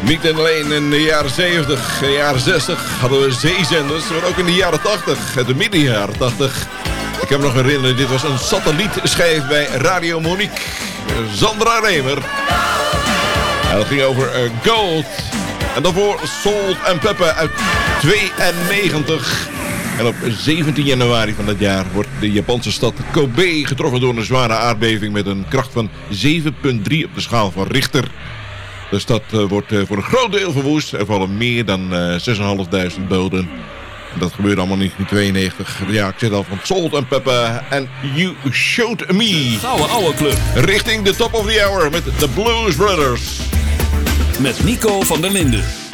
Niet alleen in de jaren 70 en jaren 60 hadden we zeezenders, maar ook in de jaren 80, de midden jaren 80. Ik heb me nog herinneren, dit was een satellietschijf bij Radio Monique. Sandra Remer. En dat ging over Gold. En daarvoor Salt and Pepper uit 92. En op 17 januari van dat jaar wordt de Japanse stad Kobe getroffen door een zware aardbeving met een kracht van 7,3 op de schaal van Richter. De stad wordt voor een groot deel verwoest. Er vallen meer dan 6.500 doden. En dat gebeurde allemaal niet in 92. Ja, ik zit al van Salt and Pepper en You Showed Me. Gouden oude club. Richting de top of the hour met de Blues Brothers. Met Nico van der Linden.